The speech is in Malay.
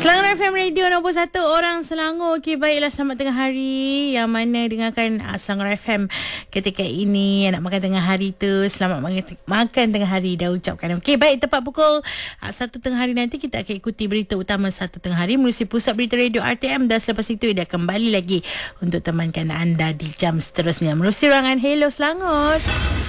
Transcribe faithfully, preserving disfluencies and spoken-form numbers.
Selangor F M Radio nombor satu orang Selangor. Okey, baiklah, selamat tengah hari yang mana dengarkan uh, Selangor F M ketika ini. Nak makan tengah hari tu, selamat makan, makan tengah hari dah ucapkan. Okey, baik, tepat pukul uh, satu tengah hari nanti kita akan ikuti berita utama satu tengah hari melalui Pusat Berita Radio R T M, dan selepas itu dia kembali lagi untuk temankan anda di jam seterusnya melalui ruangan Hello Selangor.